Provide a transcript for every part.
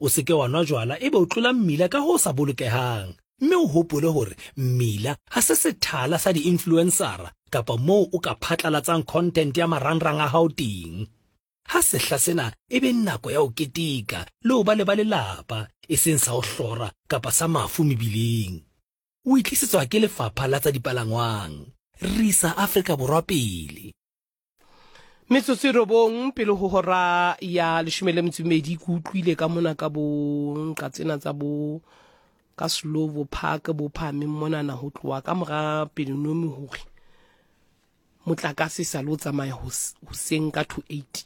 o seke wa nwa jwala ebe o tlola mmila ka ho sa bolokehang mme o hopole hore mmila ha se sethala sa di-influencera kapa moo o ka phatlalatsang content ya marangrang a hao teng. Ha sehla sena ebe nako ya ho ketika le ho ba le ba lelapa e seng sa ho hlora kapa sa mafu mebileng. O itlisetswa ke Lefapha la tsa Dipalangwang. Re isa Afrika Borwa pele. Metsotso robong pele ho hora ya 12 ke utlwile ka mona ka bo ka tsena tsa bo ka Slovo Park bo phame mona na ho tloa ka mora pelenomi hore motlakase sa lo tsamaya hoseng ka 28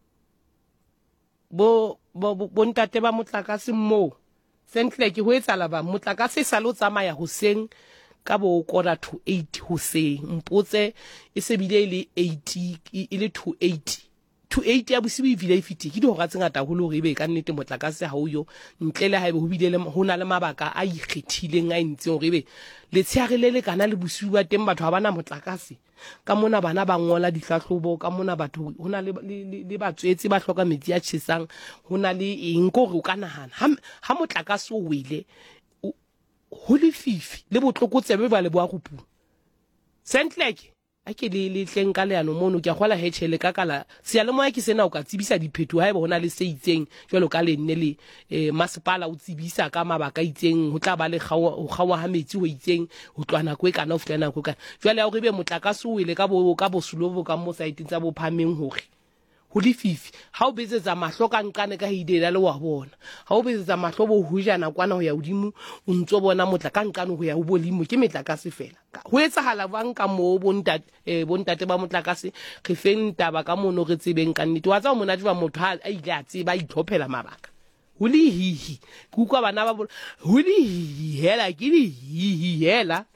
bo ntate ba motlakase mo sentle ke ho etsala ba motlakase sa lo tsamaya hoseng ka bo 7:45 hoseng mpotse e se bile le 80 ile 280 ya bosibi e vile e fiti ke di hora tse ngata holo hore ebe ka nnete motlakase ha o yo ntle le haebe ho bile ho na le mabaka a ikgethileng a ntseng hore ebe le tsheare le kana le bosibi ba teng batho ba bana motlakase ka mona bana ba ngola dihlahlobo ka mona batho hona le batswetsi ba hloka metsi a tjhesang hona le eng go re o ka nahana ha motlakase o wele ho le fifi le botlokotsebe ba le boa go pu sentleke a ke le tleng ka leano mono ke a gola hetchele ka kala se ya le moya ke sena o ka tsibisa diphetho haeba hona le se itseng jwalo ka le nne le masepala o tsibisa ka mabaka itseng ho tla ba le kgawa ha metsi ho itseng ho tlwana ko e kana o fitana ko kana jwale ya go be motlakase o ile ka bo Slovo ka mo site tsa bo phameng hore ho le fifi ha o betsetsa mahlo ka nqane ka hidela le wa bona ha o betsetsa mahlo bo hujana kwana ho ya hodimo o ntso bona motla ka nqane ho ya ho bolimo ke metlakase fela ho etsahala bang ka mo bontate ba motlakase re feng taba ka mono re tsebeng ka nnete wa tsa o monate ba motho a ile a tseba a itlhophela mabaka ho le hihi ku kwa bana ba ho le hihi hela ke le hihi hela